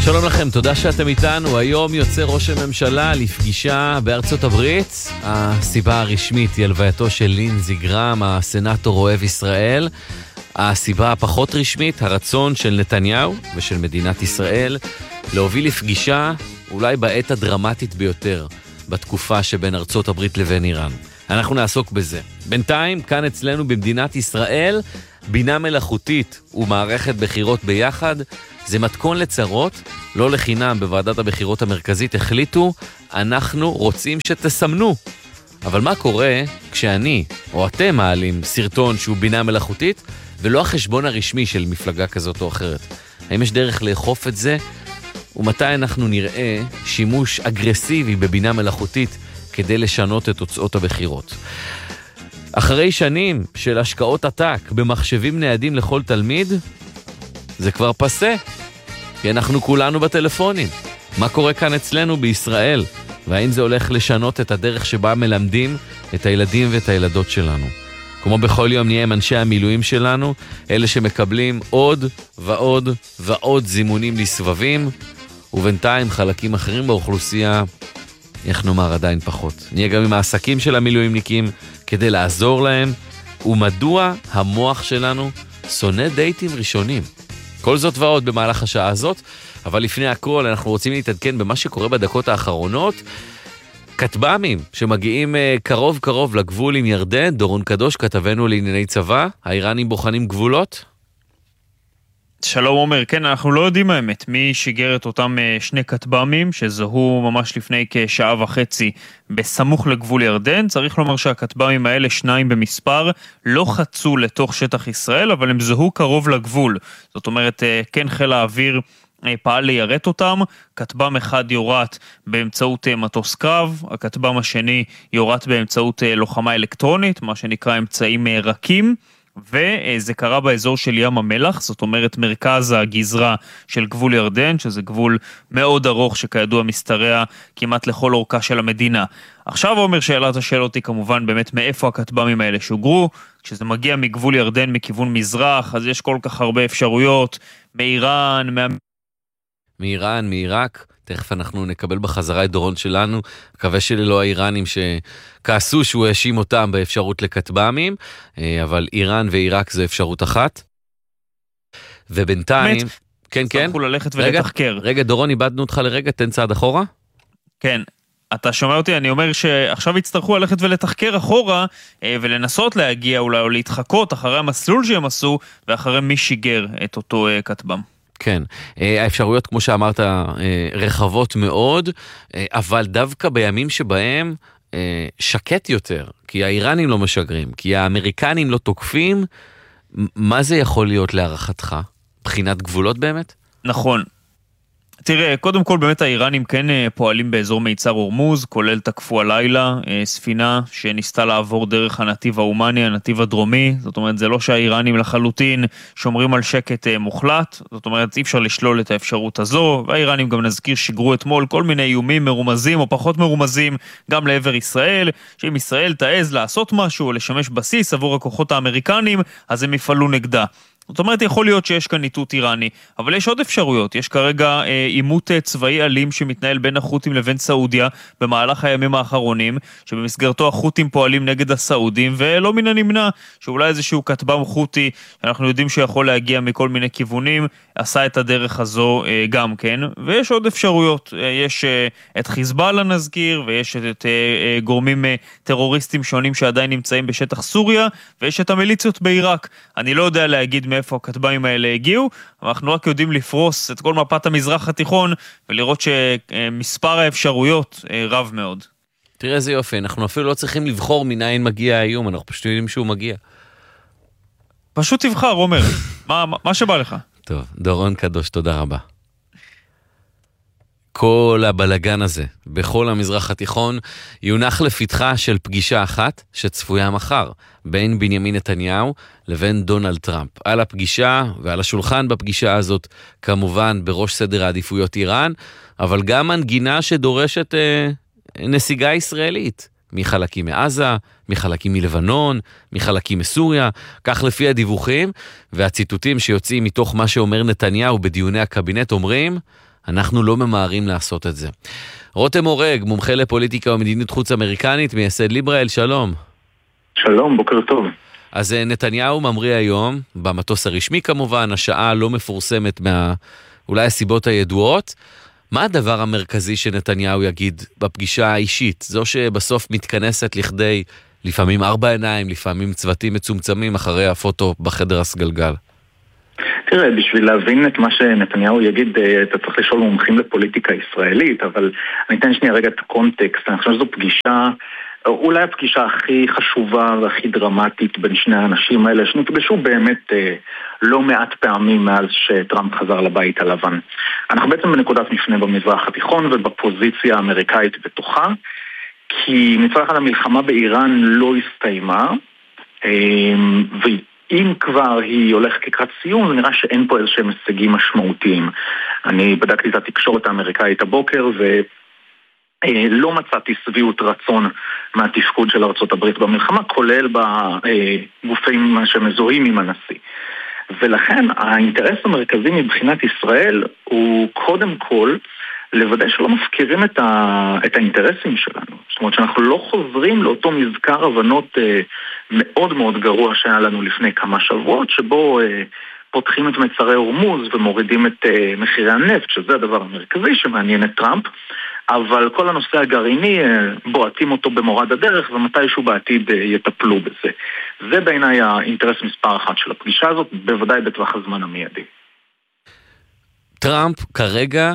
שלום לכם, תודה שאתם איתנו. היום יוצא ראש הממשלה לפגישה בארצות הברית. הסיבה הרשמית היא הלווייתו של לינזי גרהם, הסנאטור אוהב ישראל. הסיבה הפחות רשמית, הרצון של נתניהו ושל מדינת ישראל להוביל לפגישה אולי בעת הדרמטית ביותר בתקופה שבין ארצות הברית לבין איראן. אנחנו נעסוק בזה. בינתיים, כאן אצלנו במדינת ישראל, בינה מלאכותית ומערכת בחירות ביחד, זה מתכון לצרות. לא לחינם בוועדת הבחירות המרכזית החליטו, אנחנו רוצים שתסמנו. אבל מה קורה כשאני או אתם מעלים סרטון שהוא בינה מלאכותית, ולא החשבון הרשמי של מפלגה כזאת או אחרת? האם יש דרך לאכוף את זה? ומתי אנחנו נראה שימוש אגרסיבי בבינה מלאכותית כדי לשנות את תוצאות הבחירות? אחרי שנים של השקעות עתק במחשבים ניידים לכל תלמיד, זה כבר פסה, כי אנחנו כולנו בטלפונים. מה קורה כאן אצלנו בישראל? והאם זה הולך לשנות את הדרך שבה מלמדים את הילדים ואת הילדות שלנו? כמו בכל יום נהיה עם אנשי המילואים שלנו, אלה שמקבלים עוד ועוד ועוד זימונים לסבבים, ובינתיים חלקים אחרים באוכלוסייה, איך נאמר, עדיין פחות. נהיה גם עם העסקים של המילואימניקים כדי לעזור להם. ומדוע המוח שלנו שונא דייטים ראשונים? כל זאת ועוד במהלך השעה הזאת, אבל לפני הכל אנחנו רוצים להתעדכן במה שקורה בדקות האחרונות. כטב"מים שמגיעים קרוב לגבול עם ירדן. דורון קדוש, כתבנו לענייני צבא, האיראנים בוחנים גבולות? שלום עומר, כן, אנחנו לא יודעים האמת מי שיגר את אותם שני כטב"מים שזוהו ממש לפני כשעה וחצי בסמוך לגבול ירדן. צריך לומר שהכטב"מים האלה, שניים במספר, לא חצו לתוך שטח ישראל, אבל הם זוהו קרוב לגבול. זאת אומרת, כן, חיל האוויר פעל ליירט אותם. כטב"ם אחד יורט באמצעות מטוס קרב, הכטב"ם השני יורט באמצעות לוחמה אלקטרונית, מה שנקרא אמצעים רכים, וזה קרה באזור של ים המלח, זאת אומרת מרכז הגזרה של גבול ירדן, שזה גבול מאוד ארוך שכידוע משתרע כמעט לכל אורכה של המדינה. עכשיו אומר שאלת השאלות היא כמובן באמת מאיפה הכטב"מים האלה שוגרו. כשזה מגיע מגבול ירדן מכיוון מזרח, אז יש כל כך הרבה אפשרויות, מאיראן, מאיראן, מעיראק. תכף אנחנו נקבל בחזרה את דורון שלנו, מקווה שללא האיראנים שכעסו שהוא האשים אותם באפשרות לכטב"מים, אבל איראן ועיראק זה אפשרות אחת. ובינתיים, כן, צריכו ללכת ולתחקר. רגע, דורון, איבדנו אותך לרגע, תן צעד אחורה. כן, אתה שומע אותי? אני אומר שעכשיו יצטרכו ללכת ולתחקר אחורה, ולנסות להגיע אולי או להתחקות אחרי המסלול שהם עשו, ואחרי מי שיגר את אותו כטב"ם. כן, האפשרויות כמו שאמרת רחבות מאוד, אבל דווקא בימים שבהם שקט יותר, כי האיראנים לא משגרים, כי האמריקנים לא תוקפים, מה זה יכול להיות להערכתך? בחינת גבולות באמת? נכון. תראה, קודם כל באמת האיראנים כן פועלים באזור מיצר הורמוז, כולל תקפו הלילה ספינה שניסתה לעבור דרך הנתיב ההומני, הנתיב הדרומי. זאת אומרת, זה לא שהאיראנים לחלוטין שומרים על שקט מוחלט, זאת אומרת, אי אפשר לשלול את האפשרות הזו. והאיראנים, גם נזכיר, שיגרו אתמול כל מיני איומים מרומזים או פחות מרומזים גם לעבר ישראל, שאם ישראל תעז לעשות משהו או לשמש בסיס עבור הכוחות האמריקנים, אז הם יפעלו נגדה. זאת אומרת, יכול להיות שיש כאן איתות איראני, אבל יש עוד אפשרויות. יש כרגע עימות צבאי אלים שמתנהל בין החות'ים לבין סעודיה במהלך הימים האחרונים, שבמסגרתו החות'ים פועלים נגד הסעודים, ולא מן הנמנע שאולי איזשהו כטב"ם חות'י, שאנחנו יודעים שיכול להגיע מכל מיני כיוונים, עשה את הדרך הזו גם כן. ויש עוד אפשרויות. יש את חיזבאללה נזכיר, ויש את גורמים טרוריסטים שונים שעדיין נמצאים בשטח סוריה, ויש את המיליציות בעיראק. אני לא יודע להגיד מאיפה הכטב"מים האלה הגיעו, אבל אנחנו רק יודעים לפרוס את כל מפת המזרח התיכון, ולראות שמספר האפשרויות רב מאוד. תראה איזה יופי, אנחנו אפילו לא צריכים לבחור מניין מגיע האיום, אנחנו פשוט יודעים שהוא מגיע. פשוט תבחר, עומר. מה שבא לך. טוב, דורון קדוש, תודה רבה. כל הבלגן הזה בכל המזרח התיכון יונח לפתחה של פגישה אחת שצפויה מחר בין בנימין נתניהו לבין דונלד טראמפ. על הפגישה ועל השולחן בפגישה הזאת כמובן בראש סדר העדיפויות איראן, אבל גם מנגינה שדורשת נסיגה ישראלית. מחלקים מעזה, מחלקים מלבנון, מחלקים מסוריה, כך לפי הדיווחים והציטוטים שיוצאים מתוך מה שאומר נתניהו בדיוני הקבינט אומרים, אנחנו לא ממהרים לעשות את זה. רותם אורג, מומחה לפוליטיקה ומדיניות חוץ אמריקנית, מייסד ליברל, שלום. שלום, בוקר טוב. אז נתניהו ממריא היום, במטוס הרשמי כמובן, השעה לא מפורסמת אולי הסיבות הידועות. מה הדבר המרכזי שנתניהו יגיד בפגישה האישית? זו שבסוף מתכנסת לכדי לפעמים 4 עיניים, לפעמים צוותים מצומצמים אחרי הפוטו בחדר הסגלגל. תראה, בשביל להבין את מה שנתניהו יגיד, אתה צריך לשאול מומחים לפוליטיקה ישראלית, אבל אני אתן שנייה רגע את הקונטקסט. אני חושב שזו פגישה, אולי הפגישה הכי חשובה והכי דרמטית בין שני האנשים האלה, שנפגשו באמת לא מעט פעמים מאז שטראמפ חזר לבית הלבן. אנחנו בעצם בנקודת מפנה במזרח התיכון ובפוזיציה האמריקאית בתוכה, כי מצד אחד המלחמה באיראן לא הסתיימה, ואם כבר היא הולכת לקראת סיום, נראה שאין פה איזשהם הישגים משמעותיים. אני בדקתי את התקשורת האמריקאית הבוקר, ולא מצאתי שביעות רצון מהתפקוד של ארצות הברית במלחמה, כולל בגופים שמזוהים עם הנשיא. ולכן האינטרס המרכזי מבחינת ישראל הוא קודם כל לוודא שלא מפקירים את האינטרסים שלנו. זאת אומרת שאנחנו לא חוזרים לאותו מזכר הבנות מאוד מאוד גרוע שהיה לנו לפני כמה שבועות, שבו פותחים את מצרי הורמוז ומורידים את מחירי הנפט, שזה הדבר המרכזי שמעניין את טראמפ, אבל כל הנושא הגרעיני בועטים אותו במורד הדרך, ומתישהו בעתיד יטפלו בזה. זה בעיניי האינטרס מספר 1 של הפגישה הזאת, בוודאי בטווח הזמן המיידי. טראמפ כרגע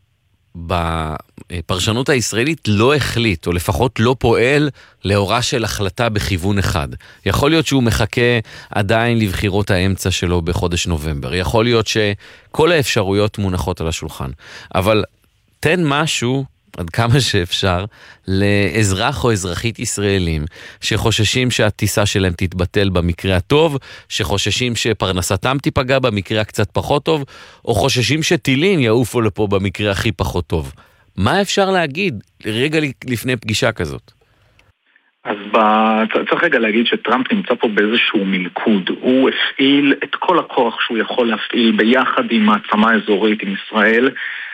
בפרשנות הישראלית לא החליט, או לפחות לא פועל לאורה של החלטה בכיוון אחד. יכול להיות שהוא מחכה עדיין לבחירות האמצע שלו בחודש נובמבר. יכול להיות שכל האפשרויות מונחות על השולחן. אבל תן משהו, עד כמה שאפשר, לאזרח או אזרחית ישראלים שחוששים שהטיסה שלהם תתבטל במקרה הטוב, שחוששים שפרנסתם תיפגע במקרה הקצת פחות טוב, או חוששים שטילים יעופו לפה במקרה הכי פחות טוב. מה אפשר להגיד רגע לפני פגישה כזאת? אז צריך רגע להגיד שטראמפ נמצא פה באיזשהו מלכוד. הוא הפעיל את כל הכוח שהוא יכול להפעיל ביחד עם מעצמה אזורית, עם ישראל,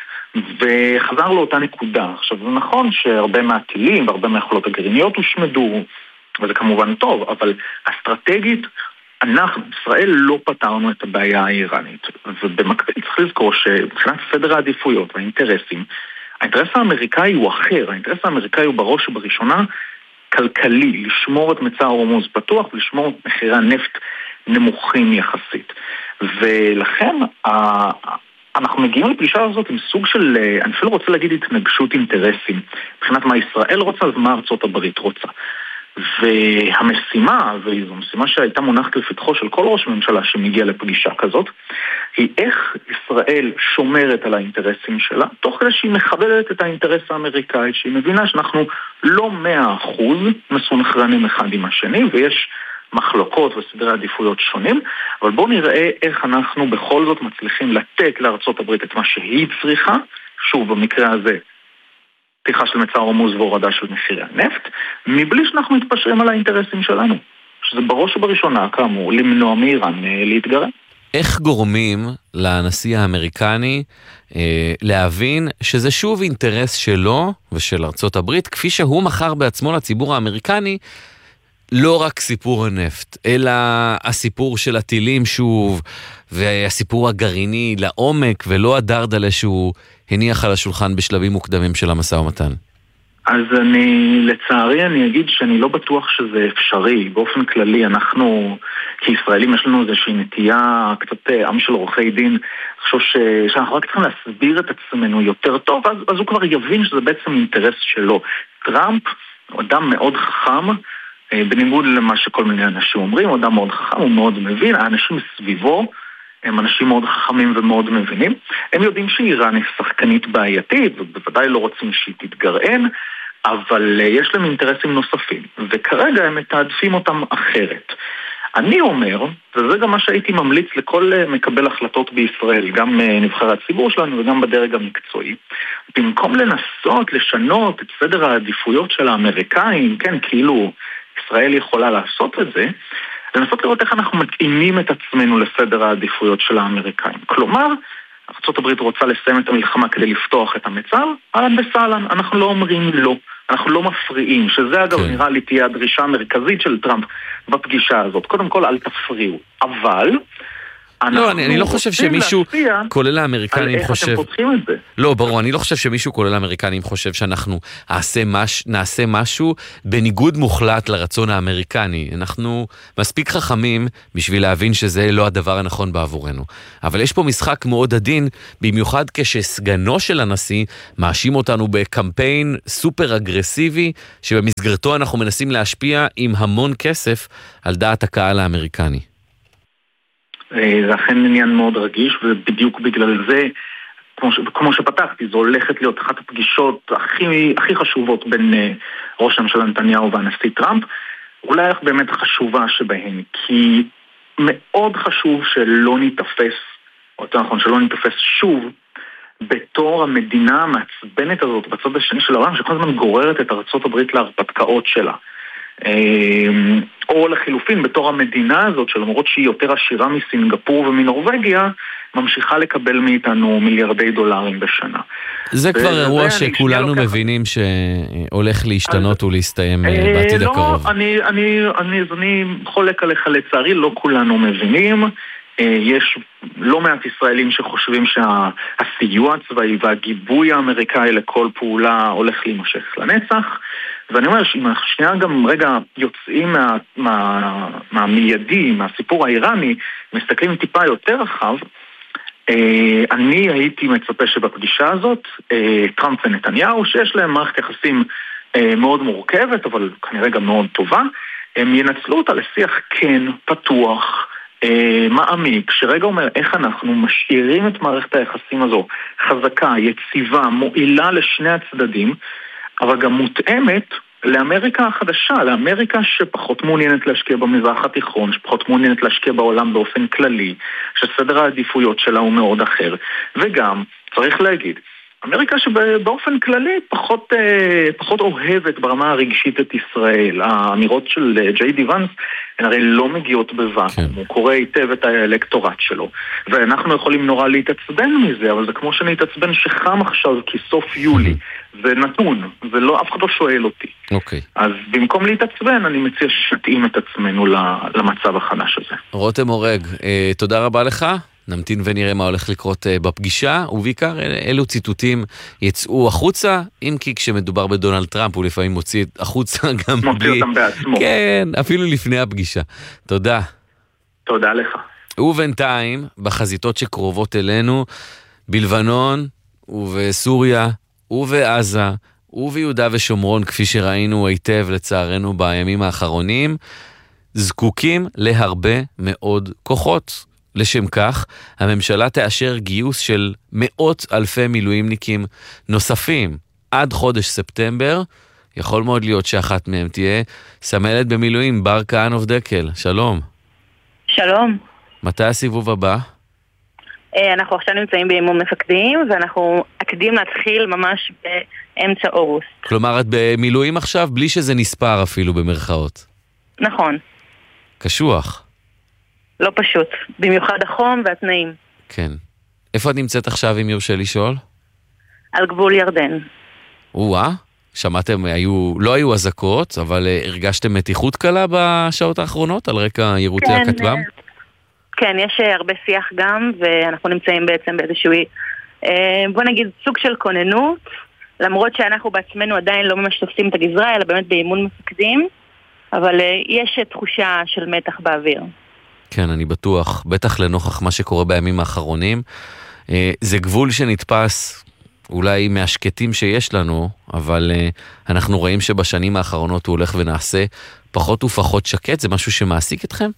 וחזר לאותה נקודה. עכשיו זה נכון שהרבה מהטילים והרבה מהיכולות הגרעיניות הושמדו, וזה כמובן טוב, אבל אסטרטגית אנחנו, ישראל, לא פתרנו את הבעיה האיראנית, ובמקביל צריך לזכור שבחינת סדר העדיפויות והאינטרסים, האינטרס האמריקאי הוא אחר. האינטרס האמריקאי הוא בראש ובראשונה כלכלי, לשמור את מצר הורמוז פתוח ולשמור את מחירי הנפט נמוכים יחסית. ולכן אנחנו מגיעים לפגישה הזאת עם סוג של, אני אפילו רוצה להגיד, התנגשות אינטרסים. מבחינת מה ישראל רוצה, אז מה ארצות הברית רוצה. והמשימה, וזו משימה שהייתה מונחת לפתחו של כל ראש ממשלה שמגיע לפגישה כזאת, היא איך ישראל שומרת על האינטרסים שלה, תוך כדי שהיא מכבדת את האינטרס האמריקאי, שהיא מבינה שאנחנו לא 100% מסונכרנים אחד עם השני, ויש מחלוקות וסדרי עדיפויות שונים, אבל בואו נראה איך אנחנו בכל זאת מצליחים לתת לארצות הברית את מה שהיא צריכה, שוב במקרה הזה, פתיחה של מצר הורמוז והורדה של מחירי הנפט, מבלי שאנחנו מתפשרים על האינטרסים שלנו, שזה בראש ובראשונה, כאמור, למנוע מאיראן להתגרע. איך גורמים לנשיא האמריקני להבין שזה שוב אינטרס שלו ושל ארצות הברית, כפי שהוא מכר בעצמו לציבור האמריקני, לא רק סיפור הנפט, אלא הסיפור של הטילים שוב, והסיפור הגרעיני לעומק, ולא הדרדלה שהוא הניח על השולחן בשלבים מוקדמים של המשא ומתן? אז לצערי אני אגיד שאני לא בטוח שזה אפשרי. באופן כללי אנחנו כישראלים יש לנו איזושהי נטייה, קצת עם של עורכי דין, חושב שאנחנו רק צריכים להסביר את עצמנו יותר טוב, אז הוא כבר יבין שזה בעצם אינטרס שלו. טראמפ הוא אדם מאוד חכם, בניגוד למה שכל מיני אנשים אומרים, הוא אדם מאוד חכם, הוא מאוד מבין, האנשים סביבו הם אנשים מאוד חכמים ומאוד מבינים. הם יודעים שאיראן היא שחקנית בעייתית, ובוודאי לא רוצים שהיא תתגרען, אבל יש להם אינטרסים נוספים, וכרגע הם מתעדפים אותם אחרת. אני אומר, וזה גם מה שהייתי ממליץ לכל מקבל החלטות בישראל, גם נבחרי הציבור שלנו וגם בדרג המקצועי, במקום לנסות לשנות את סדר העדיפויות של האמריקאים, כן, כאילו ישראל יכולה לעשות את זה, לנסות לראות איך אנחנו מתאימים את עצמנו לסדר העדיפויות של האמריקאים. כלומר, ארצות הברית רוצה לסיים את המלחמה כדי לפתוח את המצר, אהלן וסהלן, אנחנו לא אומרים לא, אנחנו לא מפריעים, שזה אגב נראה לי תהיה הדרישה המרכזית של טראמפ בפגישה הזאת. קודם כל, אל תפריעו. אבל לא, אני לא חושב שמישהו, כולל האמריקנים, חושב... איך אתם פותחים את זה? לא, ברור, אני לא חושב שמישהו, כולל האמריקנים, חושב שאנחנו נעשה משהו בניגוד מוחלט לרצון האמריקני. אנחנו מספיק חכמים בשביל להבין שזה לא הדבר הנכון בעבורנו. אבל יש פה משחק מאוד עדין, במיוחד כשסגנו של הנשיא מאשים אותנו בקמפיין סופר אגרסיבי, שבמסגרתו אנחנו מנסים להשפיע עם המון כסף על דעת הקהל האמריקני. זה אכן עניין מאוד רגיש, ובדיוק בגלל זה, כמו שפתחתי, זו הולכת להיות אחת הפגישות הכי חשובות בין ראש הממשלה נתניהו והנשיא טראמפ, אולי באמת חשובה שבהן, כי מאוד חשוב שלא ניתפס, או יותר נכון, שלא ניתפס שוב, בתור המדינה המעצבנת הזאת בצד השני של העולם, שכל הזמן גוררת את ארצות הברית להרפתקאות שלה. או לחילופין בתור המדינה הזאת שלמרות שהיא יותר עשירה מסינגפור ומנורווגיה ממשיכה לקבל מאיתנו מיליארדי דולרים בשנה. זה כבר אירוע שכולנו מבינים שהולך להשתנות ולהסתיים בעתיד הקרוב. אני חולק עליך לצערי, לא כולנו מבינים. יש לא מעט ישראלים שחושבים שהסיוע הצבאי והגיבוי האמריקאי לכל פעולה הולך להימשך לנצח, ואני אומר שאם אנחנו שנייה גם רגע יוצאים מהמיידי, מהסיפור האיראני, מסתכלים טיפה יותר רחב, אני הייתי מצפה שבפגישה הזאת טראמפ ונתניהו, שיש להם מערכת יחסים מאוד מורכבת, אבל כנראה גם מאוד טובה, הם ינצלו אותה לשיח כן, פתוח, מעמיק, שרגע אומר איך אנחנו משאירים את מערכת היחסים הזו חזקה, יציבה, מועילה לשני הצדדים, אבל גם מותאמת לאמריקה החדשה, לאמריקה שפחות מעוניינת להשקיע במזרח התיכון, שפחות מעוניינת להשקיע בעולם באופן כללי, שסדר העדיפויות שלה הוא מאוד אחר. וגם, צריך להגיד, אמריקה שבאופן כללי פחות אוהבת ברמה הרגשית את ישראל. האמירות של ג'יי די ונס הן הרי לא מגיעות בוואקום, הוא קורא היטב את האלקטורט שלו, ואנחנו יכולים נורא להתעצבן מזה, אבל זה כמו שנתעצבן שחם עכשיו כסוף יולי, זה נתון, אף אחד לא שואל אותי. אז במקום להתעצבן אני מציע שתאים את עצמנו למצב החדש הזה. רותם אורג, תודה רבה לך. נמתין ונראה מה הולך לקרות בפגישה, ובעיקר אלו ציטוטים יצאו החוצה, אם כי כשמדובר בדונלד טראמפ הוא לפעמים מוציא החוצה גם מוציא אותם בעצמו. כן, אפילו לפני הפגישה. תודה. תודה לך. ובינתיים, בחזיתות שקרובות אלינו, בלבנון ובסוריה ובעזה וביהודה ושומרון, כפי שראינו היטב לצערנו בימים האחרונים, זקוקים להרבה מאוד כוחות. לשם כך, הממשלה תאשר גיוס של מאות אלפי מילואימניקים נוספים עד חודש ספטמבר. יכול מאוד להיות שאחת מהם תהיה סמלת במילואים, בר כהנוב דקל. שלום. שלום. מתי הסיבוב הבא? אנחנו עכשיו נמצאים באימון מפקדים, ואנחנו עקדים להתחיל ממש באמצע אוגוסט. כלומר, את במילואים עכשיו בלי שזה נספר אפילו במרכאות. נכון. קשוח. לא פשוט, במיוחד החום והתנאים. כן. איפה את נמצאת עכשיו, אם יורשה לשאול? על גבול ירדן. שמעתם, לא היו אזעקות, אבל הרגשתם מתיחות קלה בשעות האחרונות על רקע יירוטי הכטב"ם? כן, יש הרבה שיח גם, ואנחנו נמצאים בעצם באיזשהו, בוא נגיד, סוג של כוננות, למרות שאנחנו בעצמנו עדיין לא ממש תופסים את הגזרה, אלא באמת באימון מפקדים, אבל יש תחושה של מתח באוויר. כן, אני בטח לנוכח מה שקורה בימים האחרונים. זה גבול שנתפס אולי מהשקטים שיש לנו, אבל אנחנו רואים שבשנים האחרונות הוא הולך ונעשה פחות ופחות שקט. זה משהו שמעסיק אתכם?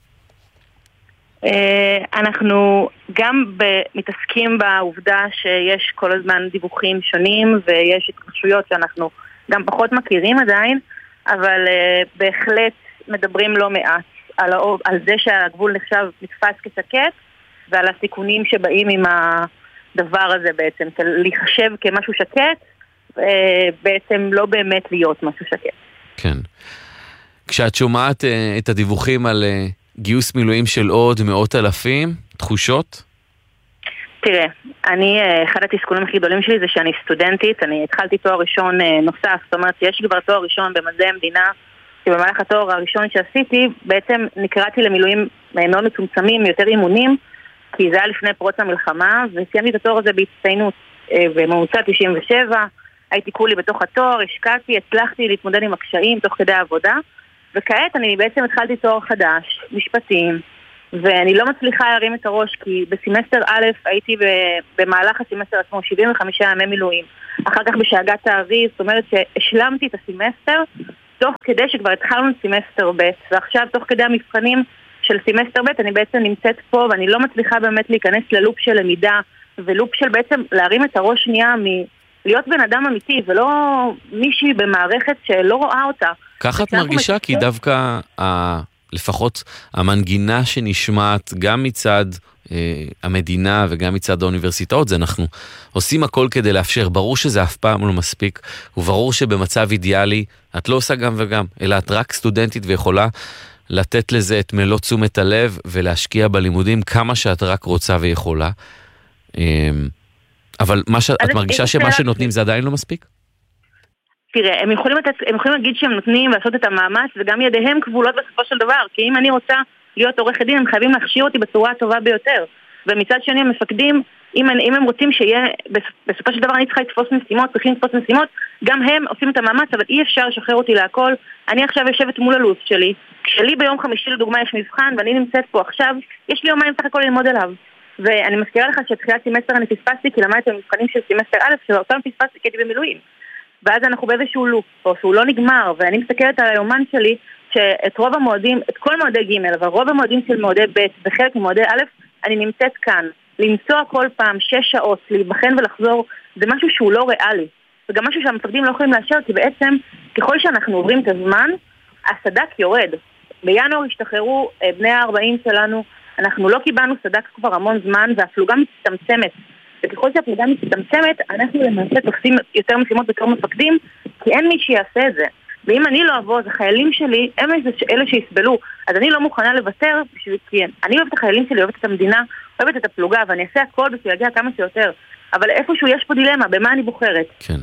אנחנו גם מתעסקים בעובדה שיש כל הזמן דיווחים שונים, ויש התרחשויות שאנחנו גם פחות מכירים עדיין, אבל בהחלט מדברים לא מעט על זה שהגבול נחשב נתפס כשקט, ועל הסיכונים שבאים עם הדבר הזה בעצם, להיחשב כמשהו שקט, בעצם לא באמת להיות משהו שקט. כן. כשאת שומעת את הדיווחים על גיוס מילואים של עוד מאות אלפים, תחושות? תראה, אחד התסכולים הכי גדולים שלי זה שאני סטודנטית, אני התחלתי תואר ראשון נוסף, זאת אומרת שיש כבר תואר ראשון במדעי המדינה, שבמהלך התואר הראשון שעשיתי, בעצם נקראתי למילואים מאוד מצומצמים, יותר אימונים, כי זה היה לפני פרוץ המלחמה, וסיימתי את התואר הזה בהצטיינות בממוצע 97, הייתי כולי בתוך התואר, השקעתי, הצלחתי להתמודד עם הקשיים תוך כדי העבודה, וכעת אני בעצם התחלתי תואר חדש, משפטים, ואני לא מצליחה להרים את הראש, כי בסמסטר א' הייתי במהלך הסמסטר עצמו 75 ימי מילואים, אחר כך בשאגת תאריך, זאת אומרת שהשלמתי את הסמסטר, תוך כדי שכבר התחלנו את סמסטר ב', ועכשיו תוך כדי המבחנים של סמסטר ב' אני בעצם נמצאת פה, ואני לא מצליחה באמת להיכנס ללופ של למידה, ולופ של בעצם להרים את הראש שנייה להיות בן אדם אמיתי, ולא מישהי במערכת שלא רואה אותה. ככה את מרגישה, כי דווקא לפחות המנגינה שנשמעת גם מצד המדינה וגם מצד האוניברסיטאות, זה אנחנו עושים הכל כדי לאפשר, ברור שזה אף פעם לא מספיק, וברור שבמצב אידיאלי את לא עושה גם וגם, אלא את רק סטודנטית ויכולה לתת לזה את מלוא תשומת הלב ולהשקיע בלימודים כמה שאת רק רוצה ויכולה. אבל את מרגישה שמה שנותנים זה עדיין לא מספיק? תראה, הם יכולים להגיד שהם נותנים לעשות את המאמץ, וגם ידיהם כבולות בסופו של דבר, כי אם אני רוצה להיות עורכת דין, הם חייבים להכשיר אותי בצורה הטובה ביותר. ומצד שני המפקדים, אם הם רוצים שיהיה, בסופו של דבר אני צריכה לתפוס משימות, צריכים לתפוס משימות, גם הם עושים את המאמץ, אבל אי אפשר לשחרר אותי להכל. אני עכשיו יושבת מול הלו"ז שלי, כשלי ביום חמישי לדוגמה יש מבחן, ואני נמצאת פה עכשיו, יש לי יומיים סך הכל ללמוד עליו. ואני מזכירה לך שתחילת סמסטר אני פספסתי, כי למדתי במבחנים של סמסטר א', שאותם פספסתי כי הייתי במילואים. ואז אנחנו באיזשהו לופ, או שהוא לא נגמר, ואני מסתכלת על היומן שלי, שאת רוב המועדים, את כל מועדי ג', אבל רוב המועדים של מועדי ב' וחלק ממועדי א', אני נמצאת כאן. למצוא כל פעם 6 שעות, להיבחן ולחזור, זה משהו שהוא לא ריאלי. וגם משהו שהמפקדים לא יכולים לאשר, כי בעצם, ככל שאנחנו עוברים את הזמן, הסדק יורד. בינואר השתחררו בני ה-40 שלנו, אנחנו לא קיבלנו סדק כבר המון זמן, והפלוגה מצטמצמת. וככל שהפלוגה מצטמצמת, אנחנו למעשה תופסים יותר משימות בתור מפקדים, כי אין מי שיעשה את זה. ואם אני לא אבוא, אז החיילים שלי הם אלה שיסבלו. אז אני לא מוכנה לוותר, כי אני אוהבת את החיילים שלי, אוהבת את המדינה, אוהבת את הפלוגה, ואני אעשה הכל בשביל להגיע כמה שיותר. אבל איפשהו יש פה דילמה, במה אני בוחרת? כן.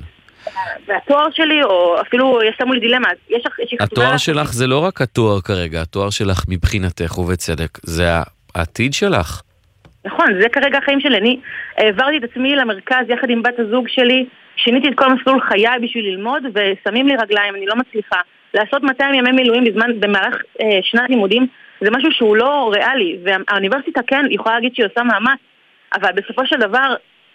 והתואר שלי, או אפילו יש לנו לי דילמה, התואר שלך זה לא רק התואר כרגע, התואר שלך מבחינתך ובצדק, זה העתיד שלך. נכון, זה כרגע החיים שלי. אני העברתי את עצמי למרכז יחד עם בת הזוג שלי, שיניתי את כל מסלול חיי בשביל ללמוד, ושמים לי רגליים, אני לא מצליחה. לעשות 200 ימי מילואים במהלך שנת לימודים, זה משהו שהוא לא ריאלי, והאוניברסיטה כן יכולה להגיד שהיא עושה מאמץ, אבל בסופו של דבר,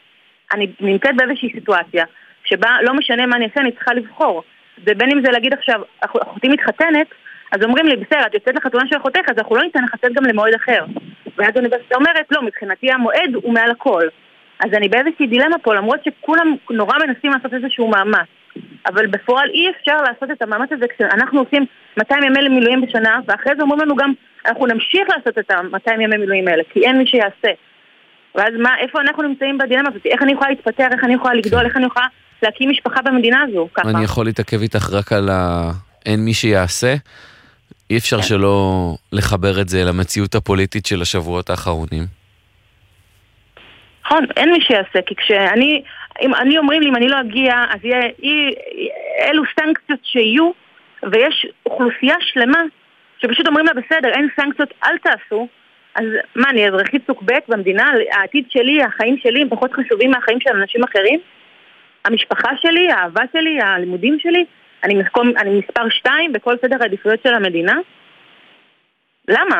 אני נמצאת באיזושהי סיטואציה, שבה לא משנה מה אני אעשה, אני צריכה לבחור. ובין אם זה להגיד עכשיו, אחותי מתחתנת, אז אומרים לי, בסדר, את יוצאת לחתונה של אחותך, אז אנחנו לא ניתן לחתת גם למועד אחר. ואז האוניברסיטה אומרת, לא, מבחינתי המועד הוא מעל הכל. אז אני באיזושהי דילמה פה, למרות שכולם נורא מנסים לעשות איזשהו מאמץ. אבל בפועל אי אפשר לעשות את המאמץ הזה כשאנחנו עושים 200 ימי מילואים בשנה, ואחרי זה אומרים לנו גם, אנחנו נמשיך לעשות את ה-200 ימי מילואים האלה, כי אין מי שיעשה. ואז איפה אנחנו נמצאים בדילמה הזאת? איך אני יכולה להתפתח, איך אני יכולה לגדול, איך אני יכולה להקים משפחה במדינה הזו? ככה. אני יכול להתעכב איתך רק על אין מי שיעשה. אי אפשר שלא לחבר את זה למציאות הפוליטית של השבועות האחרונים. נכון, אין מי שיעשה, כי אם אומרים לי, אם אני לא אגיע, אז אלו סנקציות שיהיו, ויש אוכלוסייה שלמה, שפשוט אומרים לה, בסדר, אין סנקציות, אל תעשו, אז מה, אני אזרחית סוג ב' במדינה, העתיד שלי, החיים שלי, הם פחות חשובים מהחיים של אנשים אחרים? המשפחה שלי, האהבה שלי, הלימודים שלי, אני מספר 2 בכל סדר העדיפויות של המדינה? למה?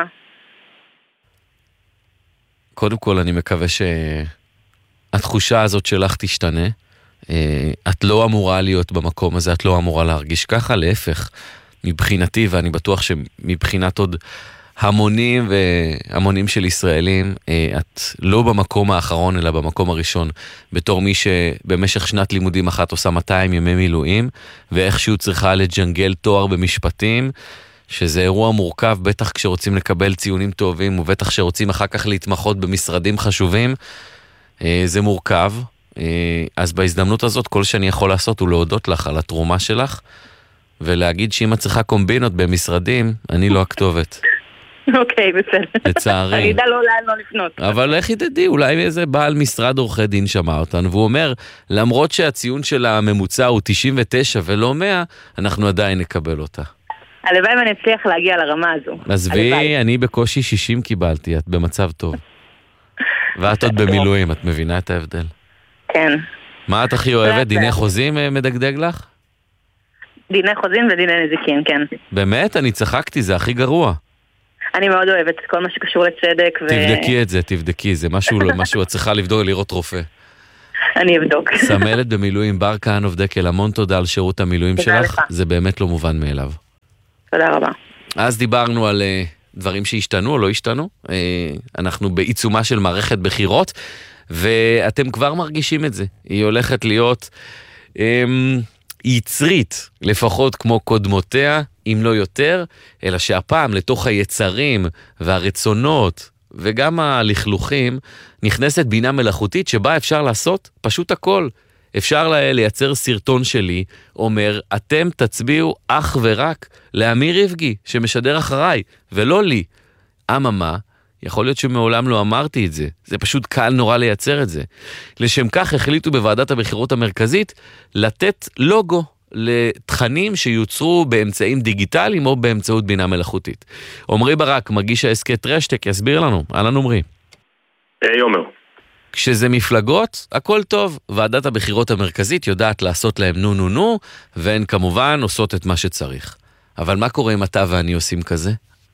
קודם כל אני מקווה שהתחושה הזאת שלך תשתנה. את לא אמורה להיות במקום הזה, את לא אמורה להרגיש ככה, להפך. מבחינתי, ואני בטוח שמבחינת עוד המונים והמונים של ישראלים, את לא במקום האחרון אלא במקום הראשון, בתור מי שבמשך שנת לימודים אחת עושה 200 ימי מילואים, ואיכשהו צריכה לג'נגל תואר במשפטים, שזה אירוע מורכב, בטח כשרוצים לקבל ציונים טובים, ובטח כשרוצים אחר כך להתמחות במשרדים חשובים, זה מורכב. אז בהזדמנות הזאת, כל שאני יכול לעשות הוא להודות לך על התרומה שלך, ולהגיד שאם את צריכה קומבינות במשרדים, אני לא הכתובת. אוקיי, בסדר. לצערי. אני יודע לא לאן לא לפנות. אבל איך תדעי, אולי איזה בעל משרד עורכי דין שמע אותנו, והוא אומר, למרות שהציון של הממוצע הוא 99 ולא 100, אנחנו עדיין נקבל אותה. הלוואי ואני אצליח להגיע לרמה הזו. עזבי, אני בקושי 60 קיבלתי, את במצב טוב. ואת עוד במילואים, את מבינה את ההבדל? כן. מה את הכי אוהבת? דיני חוזים מדגדג לך? דיני חוזים ודיני נזיקין, כן. באמת? אני צחקתי, זה הכי גרוע. אני מאוד אוהבת כל מה שקשור לצדק. תבדקי את זה, תבדקי, זה משהו את צריכה לבדוק, לראות רופא. אני אבדוק. סמלת במילואים, בר כהנוב דקל, המון תודה על שירות המילואים שלך, זה באמת לא מובן מאליו. תודה רבה. אז דיברנו על דברים שהשתנו או לא השתנו, אנחנו בעיצומה של מערכת בחירות, ואתם כבר מרגישים את זה, היא הולכת להיות יצרית, לפחות כמו קודמותיה, אם לא יותר, אלא שהפעם לתוך היצרים והרצונות וגם הלכלוכים נכנסת בינה מלאכותית שבה אפשר לעשות פשוט הכל. אפשר לייצר סרטון שלי, אומר, אתם תצביעו אך ורק לאמיר רבגי שמשדר אחריי, ולא לי. אממה, יכול להיות שמעולם לא אמרתי את זה, זה פשוט קל נורא לייצר את זה. לשם כך החליטו בוועדת הבחירות המרכזית לתת לוגו לתכנים שיוצרו באמצעים דיגיטליים או באמצעות בינה מלאכותית. עומרי ברק, מגיש העסקת רשטק, יסביר לנו. אהלן עומרי. עומר. כשזה מפלגות, הכל טוב. ועדת הבחירות המרכזית יודעת לעשות להם נו, והן כמובן עושות את מה שצריך. אבל מה קורה אם אתה ואני עושים כזה?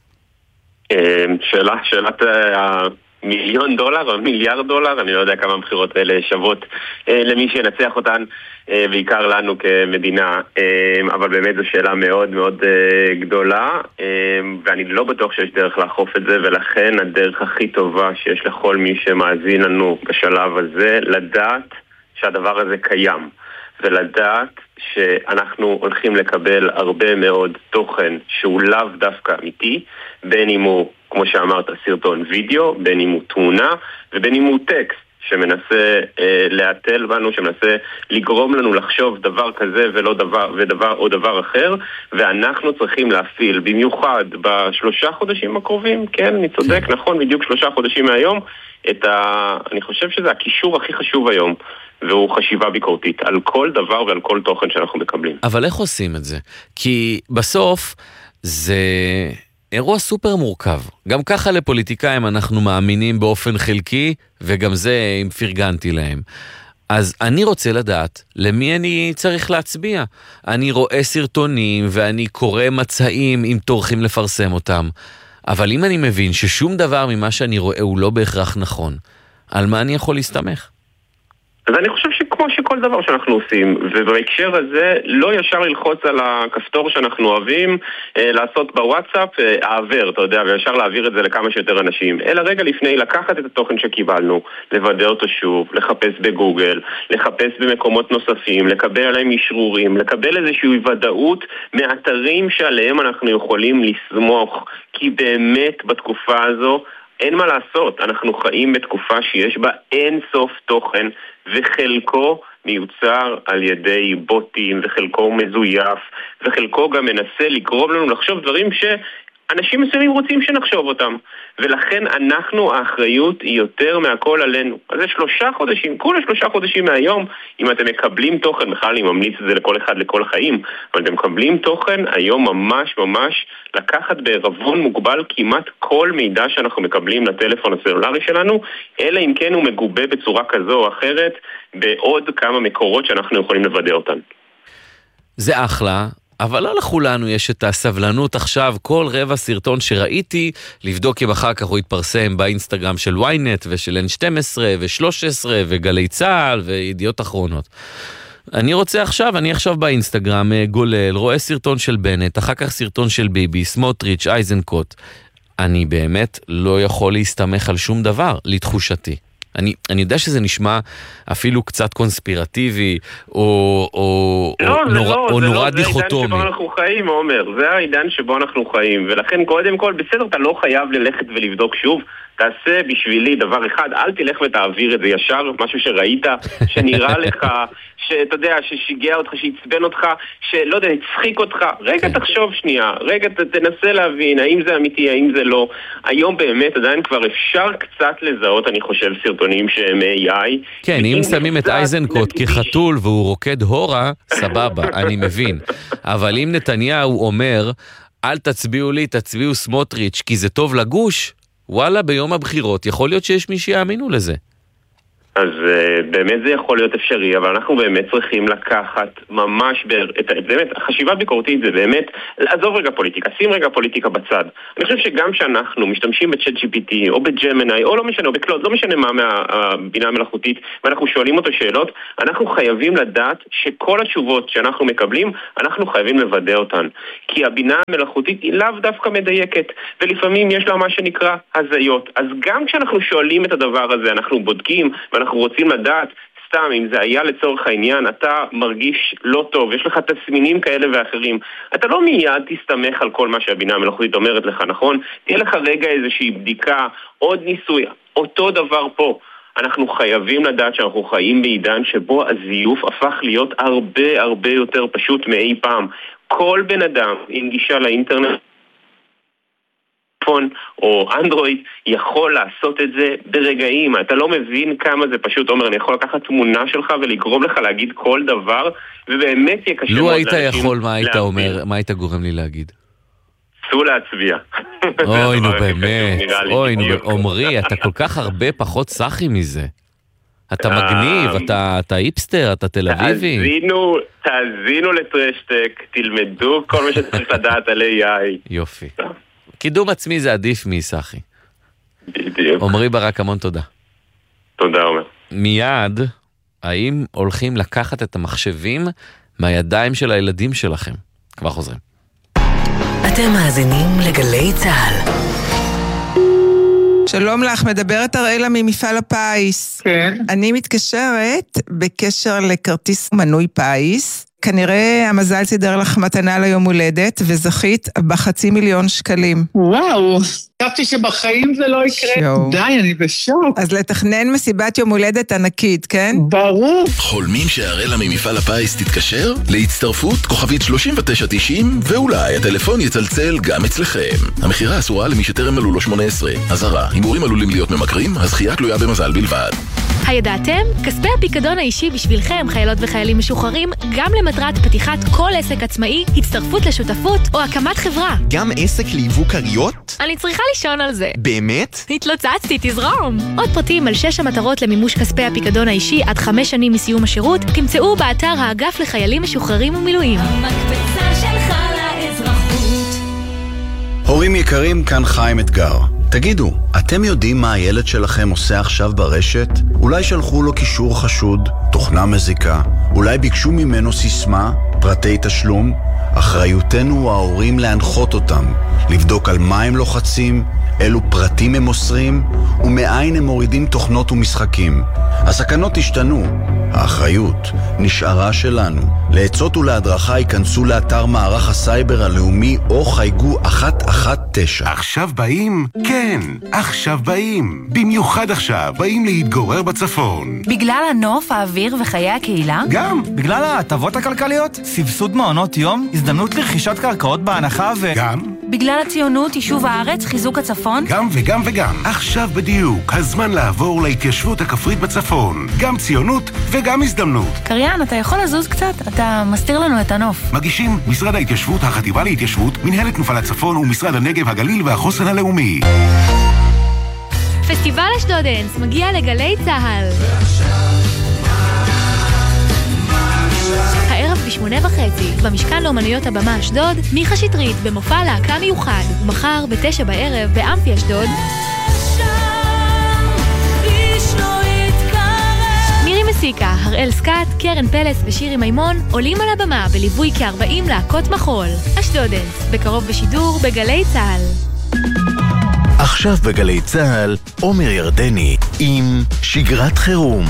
שאלת $1,000,000 או $1,000,000,000, אני לא יודע כמה הבחירות האלה שוות למי שינצח אותן, בעיקר לנו כמדינה, אבל באמת זו שאלה מאוד מאוד גדולה, ואני לא בטוח שיש דרך לאכוף את זה, ולכן הדרך הכי טובה שיש לכל מי שמאזין לנו בשלב הזה, לדעת שהדבר הזה קיים, ולדעת שאנחנו הולכים לקבל הרבה מאוד תוכן שהוא לאו דווקא אמיתי, בין אם הוא, כמו שאמרת, סרטון וידאו, בין אם הוא תמונה, ובין אם הוא טקסט שמנסה להתל בנו, שמנסה לגרום לנו לחשוב דבר כזה ולא דבר או דבר אחר, ואנחנו צריכים להפעיל במיוחד ב3 חודשים הקרובים, כן, אני צודק, נכון, בדיוק 3 חודשים מהיום, אני חושב שזה הקישור הכי חשוב היום, והוא חשיבה ביקורתית על כל דבר ועל כל תוכן שאנחנו מקבלים. אבל איך עושים את זה? כי בסוף זה אירוע סופר מורכב. גם ככה לפוליטיקאים אנחנו מאמינים באופן חלקי, וגם זה אם פרגנתי להם. אז אני רוצה לדעת למי אני צריך להצביע. אני רואה סרטונים ואני קורא מצעים אם טורחים לפרסם אותם. אבל אם אני מבין ששום דבר ממה שאני רואה הוא לא בהכרח נכון, על מה אני יכול להסתמך? אז אני חושב שכמו שכל דבר שאנחנו עושים, ובהקשר הזה לא ישר ללחוץ על הכפתור שאנחנו אוהבים, לעשות בוואטסאפ, העבר, אתה יודע, וישר להעביר את זה לכמה שיותר אנשים, אלא רגע לפני לקחת את התוכן שקיבלנו, לוודא אותו שוב, לחפש בגוגל, לחפש במקומות נוספים, לקבל עליהם אישרורים, לקבל איזושהי ודאות מאתרים שעליהם אנחנו יכולים לסמוך, כי באמת בתקופה הזו אין מה לעשות, אנחנו חיים בתקופה שיש בה אין סוף תוכן, וחלקו מיוצר על ידי בוטים, וחלקו מזויף, וחלקו גם מנסה לגרום לנו לחשוב דברים שאנשים מסוימים רוצים שנחשוב אותם. ולכן האחריות היא יותר מהכל עלינו. אז זה 3 חודשים, כולה 3 חודשים מהיום, אם אתם מקבלים תוכן, בכלל אני ממליץ את זה לכל אחד לכל החיים, אבל אתם מקבלים תוכן היום ממש לקחת בערבון מוגבל כמעט כל מידע שאנחנו מקבלים לטלפון הסלולרי שלנו, אלא אם כן הוא מגובה בצורה כזו או אחרת, בעוד כמה מקורות שאנחנו יכולים לוודא אותן. זה אחלה. אבל לא לכולנו יש את הסבלנות עכשיו, כל רבע סרטון שראיתי, לבדוק אם אחר כך הוא יתפרסם באינסטגרם של ynet ושל N12 ו13 וגלי צהל וידיעות אחרונות. אני עכשיו באינסטגרם גולל, רואה סרטון של בנט, אחר כך סרטון של ביבי, סמוטריץ', אייזנקוט. אני באמת לא יכול להסתמך על שום דבר, לתחושתי. אני יודע שזה נשמע אפילו קצת קונספירטיבי, או נורא דיכוטומי. זה העידן שבו אנחנו חיים, עומר. זה העידן שבו אנחנו חיים. ולכן קודם כל, בסדר, אתה לא חייב ללכת ולבדוק שוב. תעשה בשבילי דבר אחד, אל תלך ותעביר את זה ישר, משהו שראית, שנראה לך, שאתה יודע, ששיגע אותך, שיצבן אותך, שלא יודע, יצחיק אותך. רגע תחשוב שנייה, רגע תנסה להבין, האם זה אמיתי, האם זה לא. היום באמת עדיין כבר אפשר קצת לזהות, אני חושב, סרטונים שהם AI. כן, אם שמים את אייזנקוט כחתול והוא רוקד הורה, סבבה, אני מבין. אבל אם נתניהו אומר, אל תצביעו לי, תצביעו סמוטריץ', כי זה טוב לגוש, וואלה, ביום הבחירות, יכול להיות שיש מי שיאמינו לזה. אז באמת זה יכול להיות אפשרי, אבל אנחנו באמת צריכים לקחת ממש, באמת, החשיבה ביקורתית זה באמת, לעזוב רגע פוליטיקה, שים רגע פוליטיקה בצד. אני חושב שגם שאנחנו משתמשים בצ'אט GPT, או בג'מיני, או לא משנה, או בקלוד, לא משנה מה מהבינה המלאכותית, ואנחנו שואלים אותו שאלות, אנחנו חייבים לדעת שכל התשובות שאנחנו מקבלים, אנחנו חייבים לוודא אותן. כי הבינה המלאכותית היא לאו דווקא מדייקת, ולפעמים יש לה מה שנקרא הזיות. אז גם כשאנחנו שואלים את הדבר הזה, אנחנו בודקים, אנחנו רוצים לדעת, סתם, אם זה היה לצורך העניין, אתה מרגיש לא טוב, יש לך תסמינים כאלה ואחרים. אתה לא מיד תסתמך על כל מה שהבינה המלאכותית אומרת לך, נכון? תהיה לך רגע איזושהי בדיקה, עוד ניסוי, אותו דבר פה. אנחנו חייבים לדעת שאנחנו חיים בעידן שבו הזיוף הפך להיות הרבה הרבה יותר פשוט מאי פעם. כל בן אדם עם גישה לאינטרנט, או אנדרואיד יכול לעשות את זה ברגעים. אתה לא מבין כמה זה פשוט. אומר, אני יכול לקחת תמונה שלך ולגרום לך להגיד כל דבר, ובאמת יהיה קשה מאוד לו היית יכול, מה היית אומר? מה היית גורם לי להגיד? צאו להצביע. אוי נו באמת, אוי נו, עומרי, אתה כל כך הרבה פחות סחי מזה. אתה מגניב, אתה היפסטר, אתה תל אביבי. תאזינו לטרשטק, תלמדו כל מה שצריך לדעת על AI. יופי. קידום עצמי זה עדיף מסחי. בדיוק. עומרי ברק, המון תודה. תודה, עומר. מיד, האם הולכים לקחת את המחשבים מהידיים של הילדים שלכם? כבר חוזרים. אתם מאזינים לגלי צהל. שלום לך, מדברת אראלה ממפעל הפיס. כן. אני מתקשרת בקשר לכרטיס מנוי פיס. כנראה המזל סידר לך מתנה ליום הולדת, וזכית ב500,000 שקלים. וואו, חשבתי שבחיים זה לא יקרה. די, אני בשוק. אז לתכנן מסיבת יום הולדת ענקית, כן? ברור. חולמים שהראלה ממפעל הפיס תתקשר? להצטרפות כוכבית 3990, ואולי הטלפון יצלצל גם אצלכם. המחירה אסורה למי שטרם מלאו לו 18. אזהרה, הימורים עלולים להיות ממכרים, הזכייה תלויה במזל בלבד. הידעתם? כספי הפיקדון האישי בשבילכם, חיילות וחיילים משוחררים, גם למטרת פתיחת כל עסק עצמאי, הצטרפות לשותפות או הקמת חברה. גם עסק ליבוא קריות? אני צריכה לישון על זה. באמת? התלוצצתי, תזרום. עוד פרטים על 6 המטרות למימוש כספי הפיקדון האישי עד 5 שנים מסיום השירות, תמצאו באתר האגף לחיילים משוחררים ומילואים. המקפצה שלך לאזרחות. הורים יקרים, כאן חיים אתגר. תגידו, אתם יודעים מה הילד שלכם עושה עכשיו ברשת? אולי שלחו לו קישור חשוד, תוכנה מזיקה, אולי ביקשו ממנו סיסמה, פרטי תשלום? אחריותנו ההורים להנחות אותם, לבדוק על מה הם לוחצים, אילו פרטים הם מוסרים, ומאין הם מורידים תוכנות ומשחקים. הסכנות השתנו, האחריות נשארה שלנו. לעצות ולהדרכה ייכנסו לאתר מערך הסייבר הלאומי או חייגו 119. עכשיו באים? כן, עכשיו באים. במיוחד עכשיו באים להתגורר בצפון. בגלל הנוף, האוויר וחיי הקהילה? גם. בגלל ההטבות הכלכליות, סבסוד מעונות יום, הזדמנות לרכישת קרקעות בהנחה גם. בגלל הציונות, יישוב הארץ, חיזוק הצפון? גם וגם וגם. עכשיו בדיוק, הזמן לעבור להתיישבות הכפרית בצפון. גם ציונות וגם הזדמנות. קריין, אתה יכול לזוז קצת? אתה מסתיר לנו את הנוף. מגישים משרד ההתיישבות, החטיבה להתיישבות, מנהלת מפעל הצפון ומשרד הנגב, הגליל והחוסן הלאומי. פסטיבל אשדודנס מגיע לגלי צהל. הערב ב8:30 במשכן לאומנויות הבמה אשדוד, מיכה שטרית במופע להקה מיוחד, ומחר ב9 בערב באמפי אשדוד מירי מסיקה, הראל סקאט, קרן פלס ושירי מימון עולים על הבמה בליווי כ40 להקות מחול. אשדודנס, בקרוב בשידור בגלי צהל. עכשיו בגלי צהל, עומר ירדני עם שגרת חירום.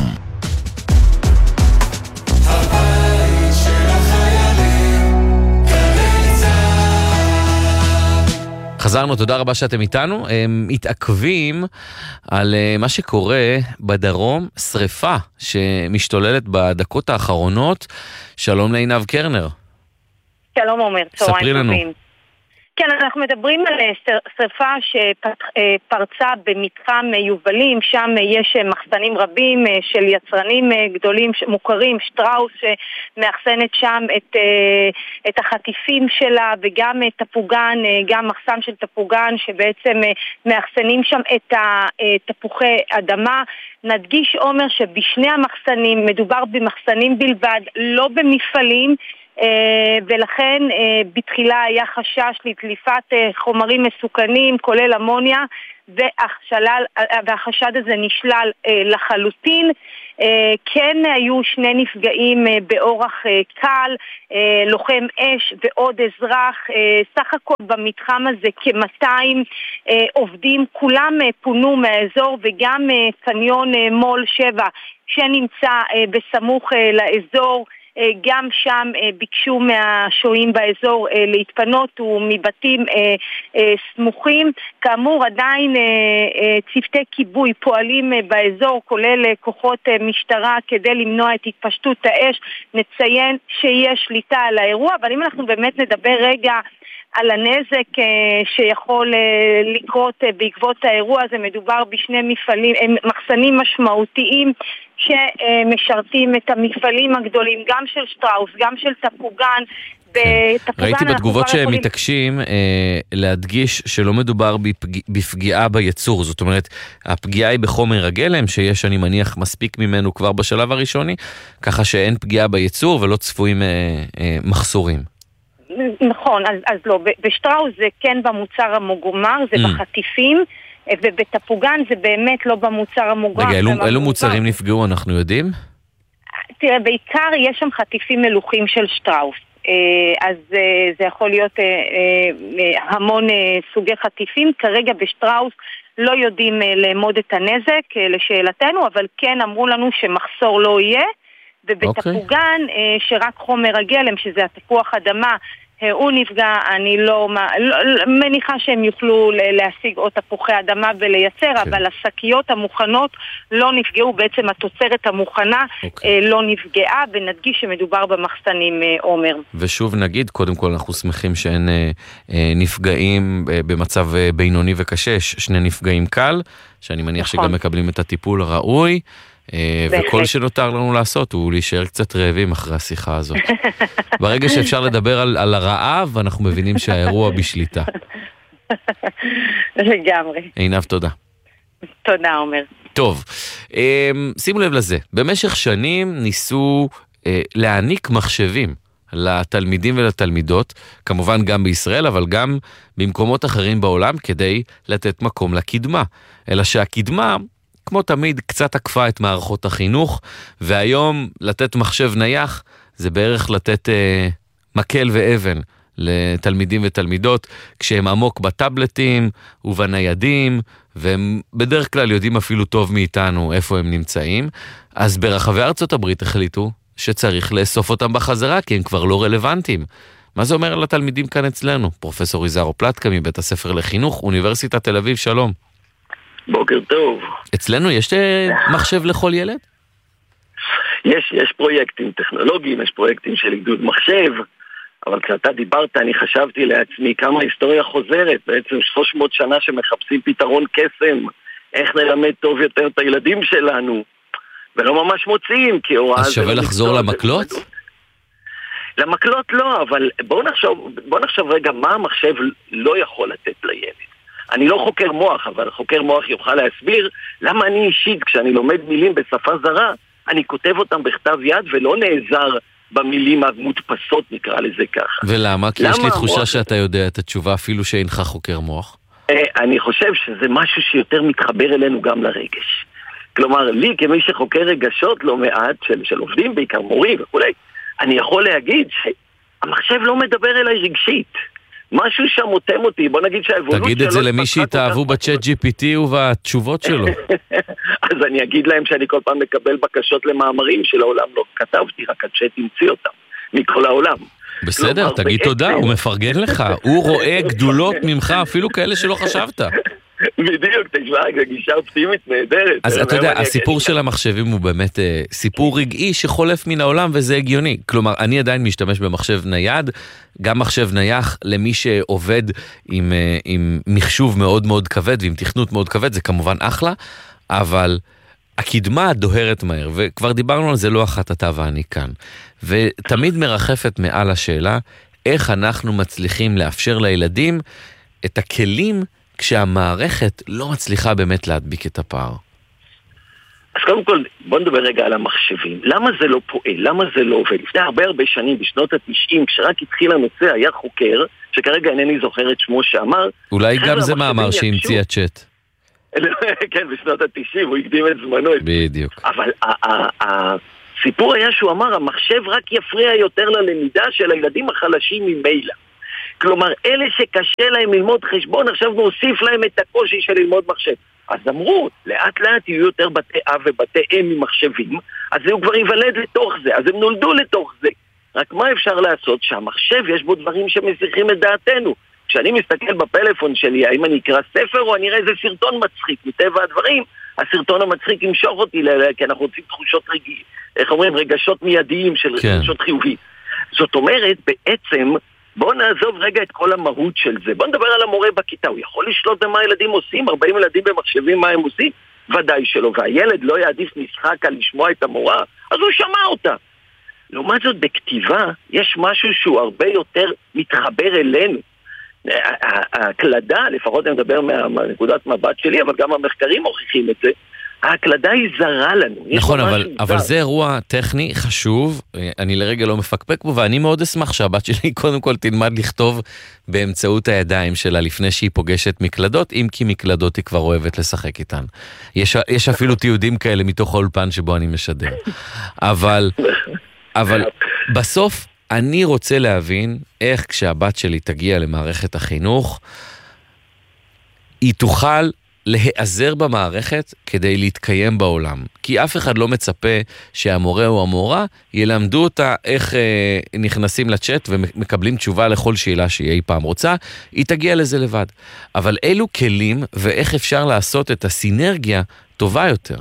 חזרנו, תודה רבה שאתם איתנו. מתעכבים על מה שקורה בדרום, שריפה שמשתוללת בדקות האחרונות. שלום לעינב קרנר. שלום עומר, צהריים טובים. כן, אנחנו מדברים על שריפה שפרצה במתחם יובלים, שם יש מחסנים רבים של יצרנים גדולים מוכרים, שטראוס שמאחסנת שם את החטיפים שלה וגם תפוגן, גם מחסן של תפוגן שבעצם מאחסנים שם את תפוחי אדמה. נדגיש עומר שבשני המחסנים מדובר במחסנים בלבד, לא במפעלים, ולכן בתחילה היה חשש לדליפת חומרים מסוכנים כולל אמוניה, והחשד הזה נשלל לחלוטין. כן היו שני נפגעים באורח קל, לוחם אש ועוד אזרח. סך הכל במתחם הזה כ-200 עובדים, כולם פונו מהאזור, וגם קניון מול 7 שנמצא בסמוך לאזור, גם שם ביקשו מהשוהים באזור להתפנות ומבתים סמוכים. כאמור עדיין צוותי כיבוי פועלים באזור, כולל כוחות משטרה, כדי למנוע את התפשטות האש. נציין שיש שליטה על האירוע, אבל אם אנחנו באמת נדבר רגע על הנזק שיכול לקרות בעקבות האירוע הזה, מדובר בשני מפעלים, מחסנים משמעותיים שמשרתים את המפעלים הגדולים, גם של שטראוס, גם של תפוגן. ראיתי בתגובות שהם מתעקשים להדגיש שלא מדובר בפגיעה בייצור, זאת אומרת, הפגיעה היא בחומר הגלם, שיש אני מניח מספיק ממנו כבר בשלב הראשוני, ככה שאין פגיעה בייצור ולא צפויים מחסורים. נכון, אז לא, בשטראוס זה כן במוצר המוגמר, זה בחטיפים, ובתפוגן זה באמת לא במוצר המוגמר. רגע, אילו מוצרים נפגעו, אנחנו יודעים? תראה, בעיקר יש שם חטיפים מלוכים של שטראוס, אז זה יכול להיות המון סוגי חטיפים. כרגע בשטראוס לא יודעים לאמוד את הנזק, לשאלתנו, אבל כן אמרו לנו שמחסור לא יהיה, ובתפוגן שרק חומר הגלם, שזה התפוח אדמה, הוא נפגע. אני לא מניחה שהם יוכלו להשיג עוד תפוחי אדמה ולייצר, אבל השקיות המוכנות לא נפגעו, בעצם התוצרת המוכנה לא נפגעה, ונדגיש שמדובר במחסנים עומר. ושוב נגיד, קודם כל אנחנו שמחים שאין נפגעים במצב בינוני וקשה, שני נפגעים קל, שאני מניח שגם מקבלים את הטיפול הראוי, וכל שנותר לנו לעשות הוא להישאר קצת רעבים אחרי השיחה הזאת. ברגע שאפשר לדבר על הרעב, אנחנו מבינים שהאירוע בשליטה. לגמרי. עינב, תודה. תודה, עומר. טוב, שימו לב לזה. במשך שנים ניסו להעניק מחשבים לתלמידים ולתלמידות, כמובן גם בישראל, אבל גם במקומות אחרים בעולם, כדי לתת מקום לקדמה. אלא שהקדמה, כמו תמיד, קצת עקפה את מערכות החינוך, והיום לתת מחשב נייח זה בערך לתת מקל ואבן לתלמידים ותלמידות, כשהם עמוק בטאבלטים ובניידים, והם בדרך כלל יודעים אפילו טוב מאיתנו איפה הם נמצאים. אז ברחבי ארצות הברית החליטו שצריך לאסוף אותם בחזרה, כי הם כבר לא רלוונטיים. מה זה אומר לתלמידים כאן אצלנו? פרופסור איזרו פלטקה מבית הספר לחינוך, אוניברסיטת תל אביב, שלום. בוקר טוב. אצלנו יש מחשב לכל ילד? יש פרויקטים טכנולוגיים, יש פרויקטים של עידוד מחשב, אבל כשאתה דיברת אני חשבתי לעצמי כמה היסטוריה חוזרת, בעצם 300 שנה שמחפשים פתרון קסם, איך נלמד טוב יותר את הילדים שלנו, ולא ממש מוצאים, כי הוראה... אז שווה לחזור למקלות? למקלות לא, אבל בואו נחשוב רגע מה המחשב לא יכול לתת לילד. אני לא חוקר מוח, אבל חוקר מוח יוכל להסביר למה אני אישית, כשאני לומד מילים בשפה זרה, אני כותב אותם בכתב יד ולא נעזר במילים המודפסות, נקרא לזה ככה. ולמה? כי יש לי תחושה שאתה יודע את התשובה אפילו שאינך חוקר מוח. אני חושב שזה משהו שיותר מתחבר אלינו גם לרגש. כלומר, לי כמי שחוקר רגשות לא מעט, של עובדים בעיקר, מורים וכולי, אני יכול להגיד שהמחשב לא מדבר אליי רגשית. משהו שם מותם אותי, בוא נגיד שהאבולוציה... תגיד את זה למי שהתאהבו בצ'אט GPT ובתשובות שלו. אז אני אגיד להם שאני כל פעם מקבל בקשות למאמרים שלעולם לא כתבתי, רק הצ'אט המציא אותם, מכל העולם. בסדר, תגיד תודה, הוא מפרגן לך, הוא רואה גדולות ממך, אפילו כאלה שלא חשבת. בדיוק, תשמע, זה גישה אופטימית נהדרת. אז אתה יודע, הסיפור של המחשבים הוא באמת סיפור רגעי שחולף מן העולם וזה הגיוני. כלומר, אני עדיין משתמש במחשב נייד, גם מחשב נייח למי שעובד עם מחשוב מאוד מאוד כבד ועם תכנות מאוד כבד, זה כמובן אחלה, אבל הקדמה דוהרת מהר, וכבר דיברנו על זה לא אחת אתה ואני כאן. ותמיד מרחפת מעל השאלה, איך אנחנו מצליחים לאפשר לילדים את הכלים כשהמערכת לא מצליחה באמת להדביק את הפער. אז קודם כל, בוא נדבר רגע על המחשבים. למה זה לא פועל? למה זה לא עובד? לפני הרבה שנים, בשנות ה-90, כשרק התחיל הנושא, היה חוקר, שכרגע אינני זוכר את שמו שאמר... אולי גם זה מאמר שהמציא הצ'אט. כן, בשנות ה-90, הוא הקדים את זמנו. בדיוק. אבל הסיפור היה שהוא אמר, המחשב רק יפריע יותר ללמידה של הילדים החלשים ממילא. כלומר, אלה שקשה להם ללמוד חשבון, עכשיו נוסיף להם את הקושי של ללמוד מחשב. אז אמרו, לאט לאט יהיו יותר בתי אב ובתי אם ממחשבים, אז הוא כבר ייוולד לתוך זה, אז הם נולדו לתוך זה. רק מה אפשר לעשות? שהמחשב יש בו דברים שמסיחים את דעתנו. כשאני מסתכל בפלאפון שלי, האם אני אקרא ספר או אני אראה איזה סרטון מצחיק, מטבע הדברים, הסרטון המצחיק ימשוך אותי, כי אנחנו רוצים תחושות רגשות מיידיים של רגשות חיובי. זאת אומרת, בעצם, בואו נעזוב רגע את כל המהות של זה. בואו נדבר על המורה בכיתה. הוא יכול לשלוט במה ילדים עושים? 40 ילדים במחשבים מה הם עושים? ודאי שלא. והילד לא יעדיף משחק על לשמוע את המורה, אז הוא שמע אותה. לעומת זאת, בכתיבה יש משהו שהוא הרבה יותר מתחבר אלינו. ההקלדה, לפחות אני מדבר מהנקודת מבט שלי, אבל גם המחקרים מוכיחים את זה, ההקלדה היא זרה לנו. נכון, אבל זה אירוע טכני חשוב, אני לרגע לא מפקפק בו, ואני מאוד אשמח שהבת שלי קודם כל תלמד לכתוב באמצעות הידיים שלה לפני שהיא פוגשת מקלדות, אם כי מקלדות היא כבר אוהבת לשחק איתן. יש אפילו תיעודים כאלה מתוך האולפן שבו אני משדר. אבל בסוף אני רוצה להבין איך כשהבת שלי תגיע למערכת החינוך, היא תוכל להיעזר במערכת כדי להתקיים בעולם. כי אף אחד לא מצפה שהמורה או המורה ילמדו אותה איך נכנסים לצ'אט ומקבלים תשובה לכל שאלה שהיא אי פעם רוצה, היא תגיע לזה לבד. אבל אילו כלים ואיך אפשר לעשות את הסינרגיה טובה יותר?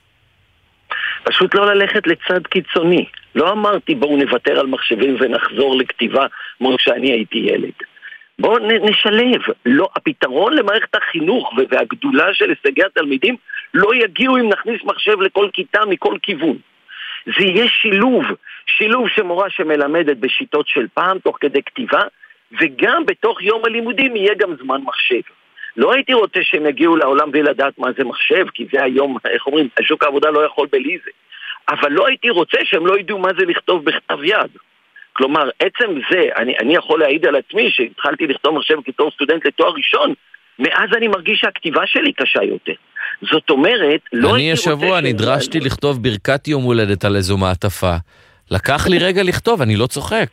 פשוט לא ללכת לצד קיצוני. לא אמרתי בואו נוותר על מחשבים ונחזור לכתיבה כמו שאני הייתי ילד. בואו נשלב. לא, הפתרון למערכת החינוך והגדולה של הישגי התלמידים לא יגיעו אם נכניס מחשב לכל כיתה מכל כיוון. זה יהיה שילוב שמורה שמלמדת בשיטות של פעם תוך כדי כתיבה, וגם בתוך יום הלימודים יהיה גם זמן מחשב. לא הייתי רוצה שהם יגיעו לעולם בלי לדעת מה זה מחשב, כי זה היום, איך אומרים, השוק העבודה לא יכול בלי זה. אבל לא הייתי רוצה שהם לא ידעו מה זה לכתוב בכתב יד. כלומר, עצם זה, אני יכול להעיד על עצמי שהתחלתי לכתוב מחשב כתור סטודנט לתואר ראשון, מאז אני מרגיש שהכתיבה שלי קשה יותר. זאת אומרת, לא אני השבוע נדרשתי לכתוב ברכת יום הולדת על איזו מעטפה. לקח לי רגע לכתוב, אני לא צוחק.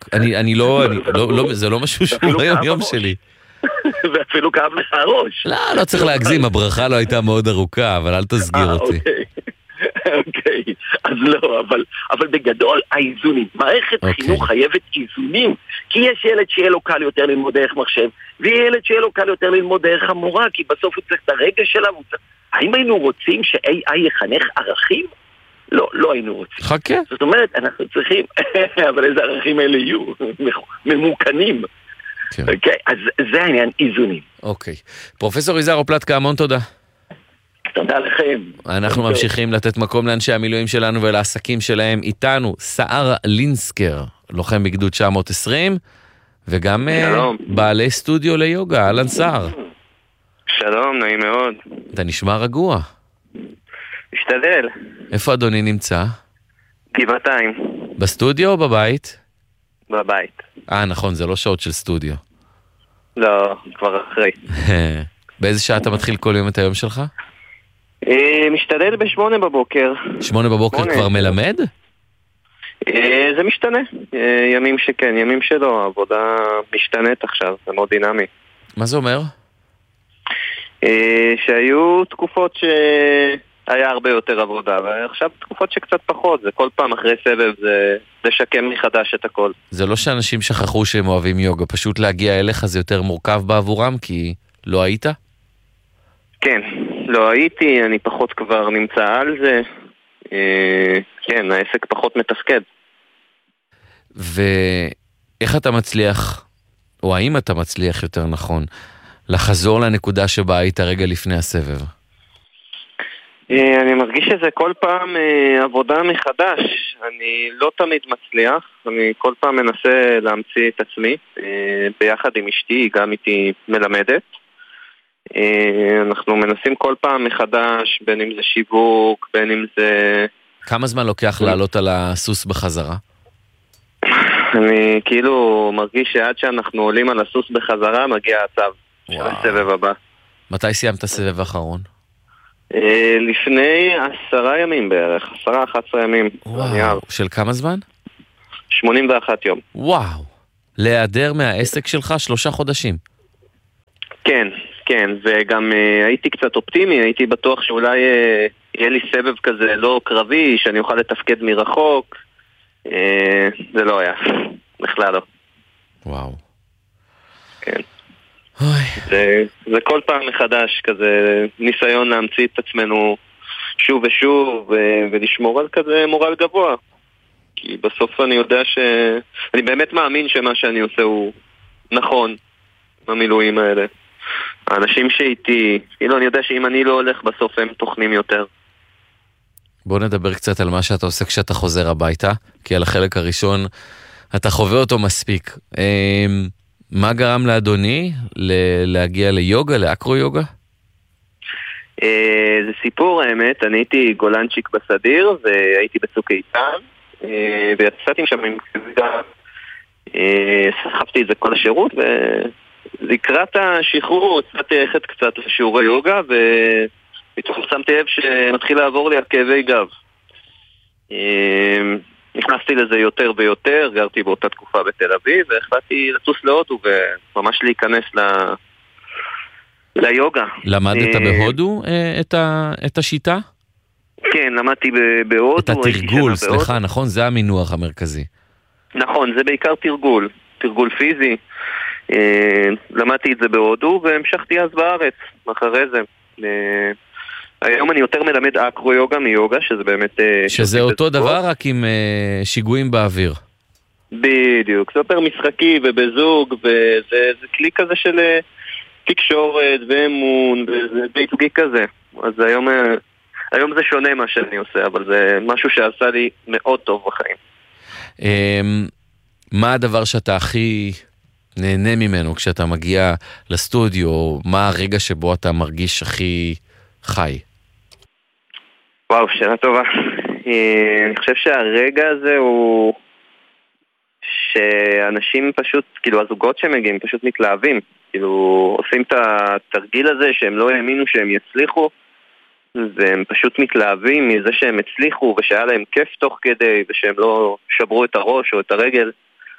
זה לא משהו שהוא היום שלי. ואפילו כאב לך הראש. לא צריך להגזים, הברכה לא הייתה מאוד ארוכה, אבל אל תסגיר אותי. אוקיי, אז לא, אבל בגדול האיזונים, מערכת חינוך חייבת איזונים, כי יש ילד שיהיה לו קל יותר ללמוד דרך מחשב, ויהיה ילד שיהיה לו קל יותר ללמוד דרך המורה, כי בסוף הוא צריך את הרגש שלה. האם היינו רוצים ש-AI יחנך ערכים? לא היינו רוצים. חכה. זאת אומרת, אנחנו צריכים, אבל איזה ערכים אלה יהיו? ממוקנים. אוקיי, אז זה העניין, איזונים. אוקיי. פרופסור יזהר אופלטקה, המון תודה. תודה לכם. אנחנו ממשיכים לתת מקום לאנשי המילואים שלנו ולעסקים שלהם. איתנו סער לינסקר, לוחם בגדוד 920, וגם בעלי סטודיו ליוגה. אהלן סער. שלום, נעים מאוד. אתה נשמע רגוע. משתדל. איפה אדוני נמצא? גבעתיים. בסטודיו או בבית? בבית. נכון, זה לא שעות של סטודיו. לא, כבר אחרי. באיזה שעה אתה מתחיל כל יום את היום שלך? משתדל ב8 בבוקר. 8 בבוקר כבר מלמד? זה משתנה. ימים שכן, ימים שלא. העבודה משתנית עכשיו, זה מאוד דינמי. מה זה אומר? שהיו תקופות היה הרבה יותר עבודה, ועכשיו תקופות שקצת פחות, זה כל פעם אחרי סבב זה לשקם מחדש את הכל. זה לא שאנשים שכחו שהם אוהבים יוגה, פשוט להגיע אליך זה יותר מורכב בעבורם, כי לא היית? כן, לא הייתי, אני פחות כבר נמצא על זה. כן, העסק פחות מתפקד. ואיך אתה מצליח, או האם אתה מצליח יותר נכון, לחזור לנקודה שבה היית רגע לפני הסבב? אני מרגיש שזה כל פעם עבודה מחדש. אני לא תמיד מצליח, אני כל פעם מנסה להמציא את עצמי, ביחד עם אשתי, גם איתי מלמדת. אנחנו מנסים כל פעם מחדש, בין אם זה שיווק, בין אם זה... כמה זמן לוקח לעלות על הסוס בחזרה? אני כאילו מרגיש שעד שאנחנו עולים על הסוס בחזרה, מגיע הצו של הסבב הבא. מתי סיימת הסבב האחרון? לפני 10 ימים בערך, 10-11 ימים. וואו, של כמה זמן? 81 יום. וואו, להיעדר מהעסק שלך 3 חודשים. כן, כן, וגם הייתי קצת אופטימי, הייתי בטוח שאולי יהיה לי סבב כזה לא קרבי, שאני אוכל לתפקד מרחוק. זה לא היה, בכלל לא. וואו. כן. זה כל פעם מחדש, כזה ניסיון להמציא את עצמנו שוב ושוב, ולשמור על כזה מורל גבוה. כי בסוף אני יודע אני באמת מאמין שמה שאני עושה הוא נכון, במילואים האלה. האנשים שאיתי, כאילו אני יודע שאם אני לא הולך בסוף הם תוכנים יותר. בוא נדבר קצת על מה שאתה עושה כשאתה חוזר הביתה, כי על החלק הראשון אתה חווה אותו מספיק. מה גרם לאדוני להגיע ליוגה, לאקרו-יוגה? זה סיפור האמת, אני הייתי גולנצ'יק בסדיר והייתי בצוק איתן ויצאתי שם עם כבידה, סחבתי את זה כל השירות ולקראת השחרור הצעתי ללכת קצת לשיעורי יוגה ופתאום שמתי לב שמתחיל לעבור לי הכאבי גב. נכנסתי לזה יותר ויותר, גרתי באותה תקופה בתל אביב והחלטתי לטוס להודו וממש להיכנס ליוגה. למדת בהודו את השיטה? כן, למדתי בהודו. את התרגול, סליחה, נכון? זה המינוח המרכזי. נכון, זה בעיקר תרגול פיזי. למדתי את זה בהודו והמשכתי אז בארץ, אחרי זה. היום אני יותר מלמד אקרו-יוגה מיוגה, שזה באמת... שזה אותו דבר, רק עם שיגועים באוויר. בדיוק, זה יותר משחקי ובזוג, וזה כלי כזה של תקשורת ואמון, וזה ביצוגי כזה. אז היום זה שונה מה שאני עושה, אבל זה משהו שעשה לי מאוד טוב בחיים. מה הדבר שאתה הכי נהנה ממנו כשאתה מגיע לסטודיו? מה הרגע שבו אתה מרגיש הכי חי? וואו, שאלה טובה. אני חושב שהרגע הזה הוא שאנשים פשוט, כאילו הזוגות שמגיעים פשוט מתלהבים, כאילו עושים את התרגיל הזה שהם לא האמינו שהם יצליחו והם פשוט מתלהבים מזה שהם הצליחו ושהיה להם כיף תוך כדי ושהם לא שברו את הראש או את הרגל.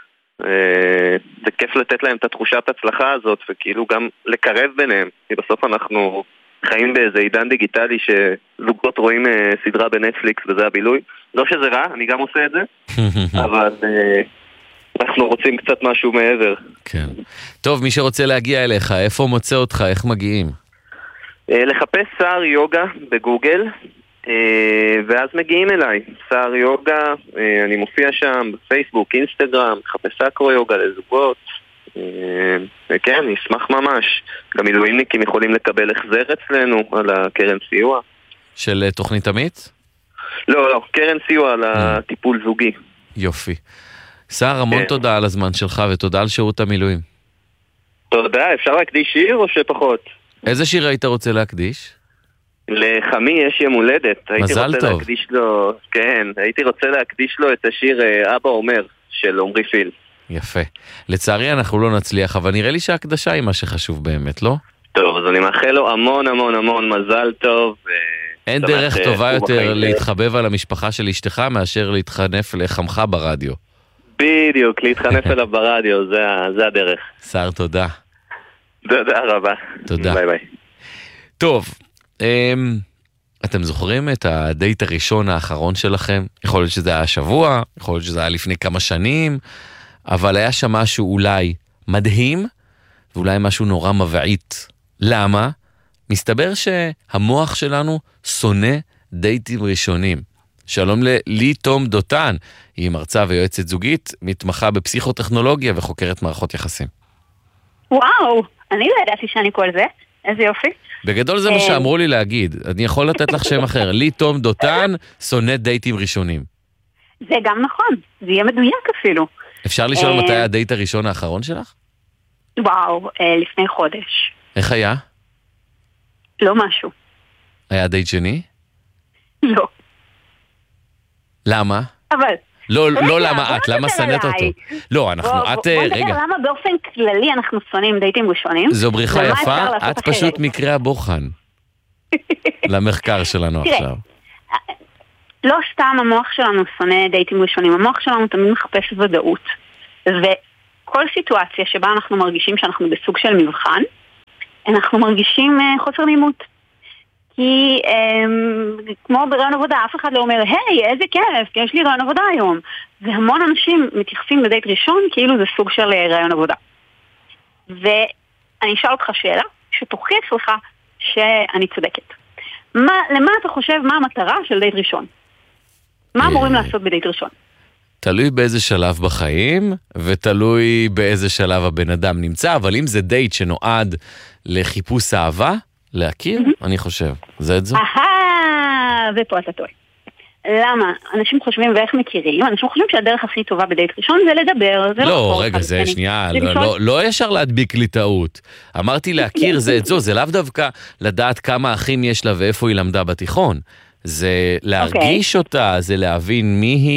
זה כיף לתת להם את התחושת הצלחה הזאת וכאילו גם לקרב ביניהם, כי בסוף אנחנו חיים באיזה עידן דיגיטלי שזוגות רואים סדרה בנטפליקס וזה הבילוי. לא שזה רע, אני גם עושה את זה, אבל אנחנו רוצים קצת משהו מעבר. כן. טוב, מי שרוצה להגיע אליך, איפה מוצא אותך? איך מגיעים? לחפש שר יוגה בגוגל, ואז מגיעים אליי. שר יוגה, אני מופיע שם בפייסבוק, אינסטגרם, לחפש אקרו יוגה לזוגות. וכן, נשמח ממש. גם מילואימניקים יכולים לקבל החזר אצלנו על הקרן סיוע. של תוכנית עמית? לא, קרן סיוע על הטיפול זוגי. יופי. שר, המון תודה על הזמן שלך ותודה על שירות המילואים. תודה, אפשר להקדיש שיר או שפחות? איזה שיר היית רוצה להקדיש? לחמי יש יום הולדת. מזל טוב. להקדיש לו, כן, הייתי רוצה להקדיש לו את השיר אבא אומר של עומרי פיל. יפה. לצערי אנחנו לא נצליח, אבל נראה לי שההקדשה היא מה שחשוב באמת, לא? טוב, אז אני מאחל לו המון המון המון מזל טוב. אין דרך טובה יותר להתחבב על המשפחה של אשתך מאשר להתחנף לחמך ברדיו. בדיוק, להתחנף אליו ברדיו, זה הדרך. שר, תודה. תודה רבה. תודה. ביי ביי. טוב, אתם זוכרים את הדייט הראשון האחרון שלכם? יכול להיות שזה היה השבוע, יכול להיות שזה היה לפני כמה שנים, אבל היה שם משהו אולי מדהים, ואולי משהו נורא מבעית. למה? מסתבר שהמוח שלנו שונא דייטים ראשונים. שלום לי תום דותן, היא מרצה ויועצת זוגית, מתמחה בפסיכוטכנולוגיה וחוקרת מערכות יחסים. וואו, אני לא ידעתי שאני כל זה, איזה יופי. בגדול זה מה שאמרו לי להגיד, אני יכול לתת לך שם אחר, לי תום דותן שונא דייטים ראשונים. זה גם נכון, זה יהיה מדויק אפילו. אפשר לשאול מתי הדייט הראשון האחרון שלך? וואו, לפני חודש. איך היה? לא משהו. היה דייט שני? לא. למה? אבל... לא למה את, למה שנאת אותו? לא, את, רגע. בוא נדבר למה באופן כללי אנחנו שונאים דייטים ראשונים. זו בריחה יפה, את פשוט מקרה הבוחן. למחקר שלנו עכשיו. לא סתם המוח שלנו שונא דייטים ראשונים, המוח שלנו תמיד מחפש ודאות. וכל סיטואציה שבה אנחנו מרגישים שאנחנו בסוג של מבחן, אנחנו מרגישים חוסר נעימות. כי כמו ברעיון עבודה, אף אחד לא אומר, היי, איזה כיף, יש לי רעיון עבודה היום. והמון אנשים מתייחסים לדייט ראשון כאילו זה סוג של רעיון עבודה. ואני אשאל אותך שאלה, שתוכיח לך שאני צודקת. למה אתה חושב, מה המטרה של דייט ראשון? מה אמורים לעשות בדייט ראשון? תלוי באיזה שלב בחיים, ותלוי באיזה שלב הבן אדם נמצא, אבל אם זה דייט שנועד לחיפוש אהבה, להכיר, אני חושב. זה את זה? ופה אתה טועה. למה? אנשים חושבים ואיך מכירים, אנשים חושבים שהדרך הכי טובה בדייט ראשון זה לדבר. לא, רגע, זה שנייה, לא ישר להדביק לי טעות. אמרתי להכיר זה את זו, זה לאו דווקא לדעת כמה אחים יש לה ואיפה היא למדה בתיכון. זה להרגיש אותה, זה להבין מי היא.